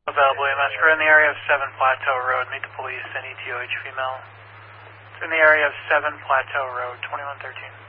Available EMS. We're in the area of 7 Plateau Road. Meet the police and ETOH female. It's in the area of 7 Plateau Road, 2113.